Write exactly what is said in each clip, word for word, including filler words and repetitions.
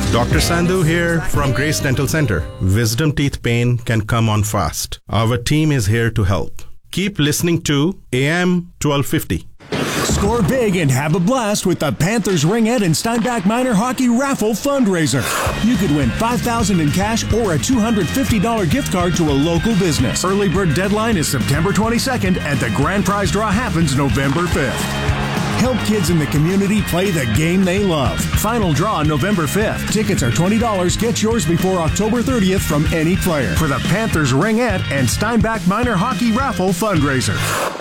Doctor Sandhu here from Grace Dental Center. Wisdom teeth pain can come on fast. Our team is here to help. Keep listening to A M twelve fifty. Score big and have a blast with the Panthers Ringette and Steinbach Minor Hockey Raffle Fundraiser. You could win five thousand dollars in cash or a two hundred fifty dollars gift card to a local business. Early bird deadline is September twenty-second and the grand prize draw happens November fifth. Help kids in the community play the game they love. Final draw November fifth. Tickets are twenty dollars. Get yours before October thirtieth from any player for the Panthers Ringette and Steinbach Minor Hockey Raffle Fundraiser.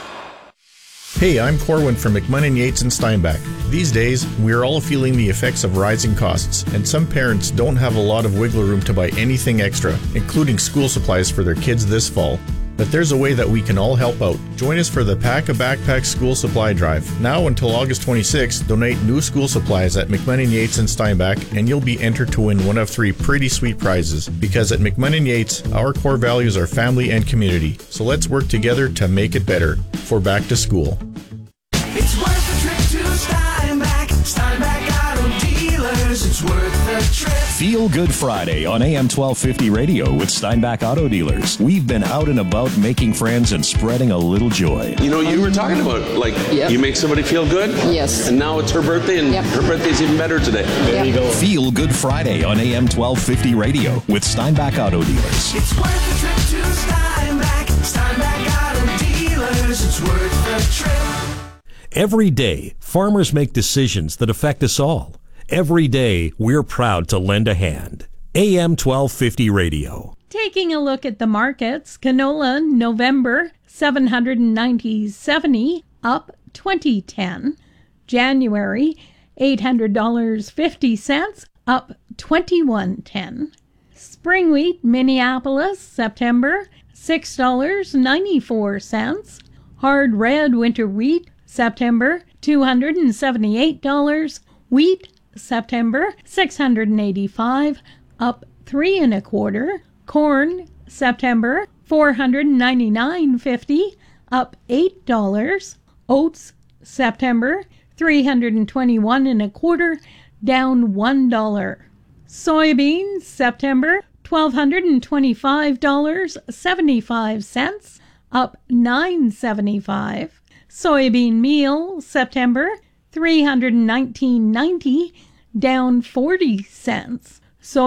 Hey, I'm Corwin from McMunn Yates and Steinbach. These days, we are all feeling the effects of rising costs, and some parents don't have a lot of wiggle room to buy anything extra, including school supplies for their kids this fall. But there's a way that we can all help out. Join us for the Pack a Backpack School Supply Drive. Now until August twenty-sixth, donate new school supplies at McMunn Yates and Steinbach, and you'll be entered to win one of three pretty sweet prizes. Because at McMunn Yates, our core values are family and community. So let's work together to make it better for back to school. It's worth the trip to Steinbach. Steinbach Auto Dealers. It's worth the trip. Feel Good Friday on A M twelve fifty radio with Steinbach Auto Dealers. We've been out and about making friends and spreading a little joy. You know, you were talking about, like, yep. you make somebody feel good? Yes. And now it's her birthday, and yep. her birthday's even better today. There yep. you go. Feel Good Friday on A M twelve fifty radio with Steinbach Auto Dealers. It's worth the trip to Steinbach. Steinbach Auto Dealers. It's worth the trip. Every day, farmers make decisions that affect us all. Every day, we're proud to lend a hand. A M twelve fifty radio. Taking a look at the markets, canola November seven hundred ninety seventy up twenty ten. January eight hundred dollars and fifty cents up twenty-one ten. Spring wheat Minneapolis September six dollars and ninety-four cents. Hard red winter wheat September two hundred seventy-eight dollars. Wheat September six hundred eighty-five, up three and a quarter. Corn September four hundred ninety-nine fifty, up eight dollars. Oats September three hundred twenty-one and a quarter, down one dollar. Soybeans September twelve hundred twenty-five dollars and seventy-five cents, up nine seventy-five. Soybean meal September three hundred nineteen ninety, down forty cents.